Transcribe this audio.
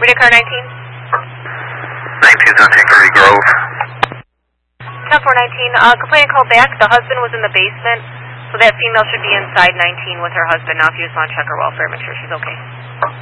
Read car 19. 19's on Hickory Grove. 10-4-19, complainant called back. The husband was in the basement, so that female should be inside 19 with her husband. Now if you just want to check her welfare, make sure she's okay.